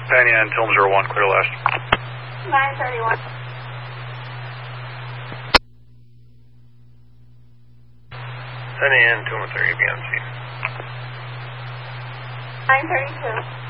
Penny and Tilm 01, clear last. 931. 10 and 213 BMC. 932.